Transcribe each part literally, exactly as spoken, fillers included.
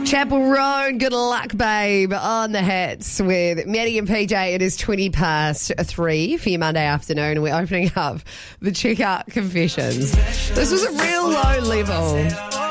Chapel Road, good luck, babe, on the hits with Maddie and P J. It is twenty past three for your Monday afternoon, and we're opening up the checkout confessions. This was a real low level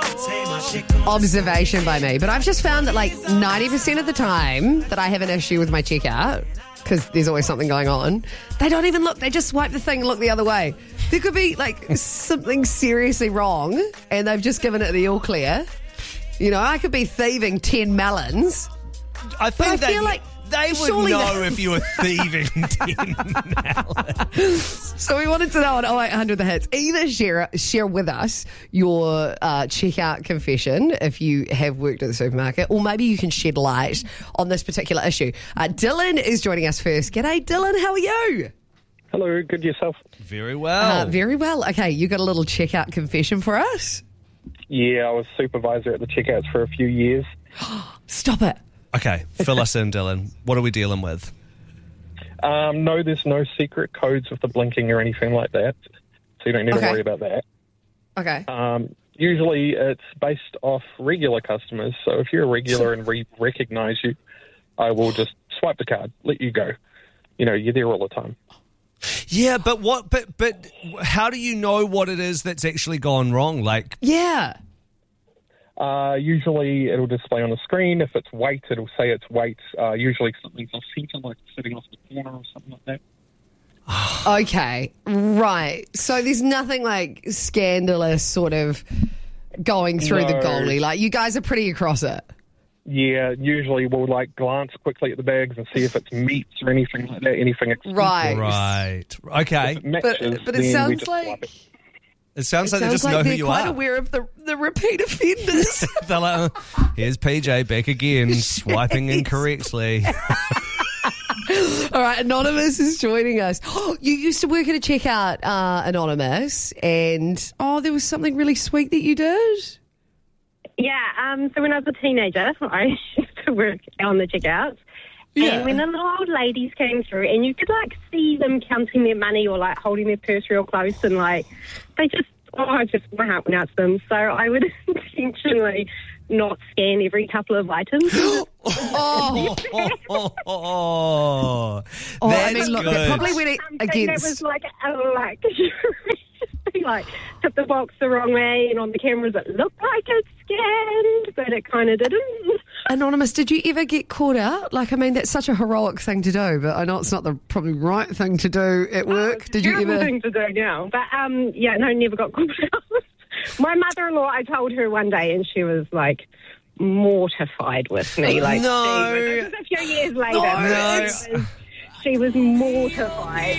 observation by me, but I've just found that like ninety percent of the time that I have an issue with my checkout, because there's always something going on, they don't even look. They just swipe the thing and look the other way. There could be like something seriously wrong, and they've just given it the all clear. You know, I could be thieving ten melons. I think I they, feel like they would surely know they- if you were thieving ten melons. So we wanted to know on oh eight hundred the hits. Either share share with us your uh, checkout confession if you have worked at the supermarket, or maybe you can shed light on this particular issue. Uh, Dylan is joining us first. G'day, Dylan. How are you? Hello, good yourself? Very well. Uh, very well. Okay, you got a little checkout confession for us? Yeah, I was supervisor at the checkouts for a few years. Stop it. Okay, fill us in, Dylan. What are we dealing with? Um, no, there's no secret codes with the blinking or anything like that, so you don't need Okay. to worry about that. Okay. Um, usually it's based off regular customers, so if you're a regular and we recognise you, I will just swipe the card, let you go. You know, you're there all the time. Yeah, but what? But but how do you know what it is that's actually gone wrong? Like, Yeah. Uh, usually it'll display on the screen. If it's weight, it'll say it's weight. Uh, usually something's off centre, like sitting off the corner or something like that. Okay. Right. So there's nothing like scandalous sort of going through the No. goalie. Like, you guys are pretty across it. Yeah, usually we'll like glance quickly at the bags and see if it's meats or anything like that, anything expensive. Right. right? Okay, If it matches, But, but it then we sounds just swipe like... it. it sounds like they Sounds just like know they're who you quite are. aware of the, the repeat offenders. They're like, oh, here's P J back again, swiping incorrectly. All right, Anonymous is joining us. Oh, you used to work at a checkout, uh, Anonymous, and oh, there was something really sweet that you did. Yeah, um, so when I was a teenager, I used to work on the checkouts. Yeah. And when the little old ladies came through, and you could, like, see them counting their money or, like, holding their purse real close, and, like, they just, oh, I just, my heart went out to them. So I would intentionally not scan every couple of items. Oh, Oh, oh, oh, oh. oh I That's mean, look, good. that probably went Something that against... was like, oh, like, like, took the box the wrong way, and on the cameras it looked like it scanned, but it kind of didn't. Anonymous, did you ever get caught out? Like, I mean, that's such a heroic thing to do, but I know it's not the probably right thing to do at work. It's a Did you terrible ever? thing to do now, but um, yeah, no, never got caught out. My mother-in-law, I told her one day, and she was like mortified with me. Like, No. she was, this was a few years later. No, but she was- she was mortified.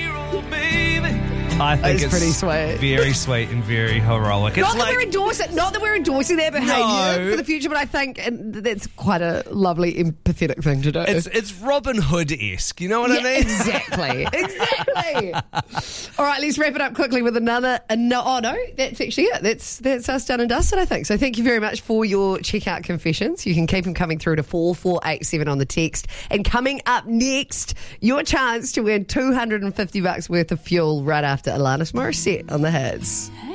I think It's it's pretty sweet. very sweet and very heroic. It's Not that like we're endorsing, not that we're endorsing their behaviour No. for the future, but I think and that's quite a lovely, empathetic thing to do. it's it's Robin Hood-esque. You know what Yeah, I mean? exactly, exactly. All right, let's wrap it up quickly with another. Uh, no, oh no, that's actually it. That's that's us done and dusted, I think. So thank you very much for your checkout confessions. You can keep them coming through to four four eight seven on the text. And coming up next, your chance to win two hundred and fifty bucks worth of fuel right after Alanis Morissette on the hits.